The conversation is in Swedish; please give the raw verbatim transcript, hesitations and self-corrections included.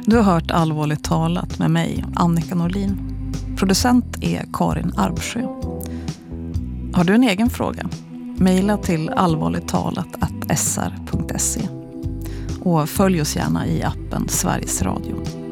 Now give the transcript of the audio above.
Du har hört Allvarligt talat med mig, Annika Norlin. Producent är Karin Arpsjö. Har du en egen fråga? Maila till allvarligttalat at s r punkt se och följ oss gärna i appen Sveriges Radio.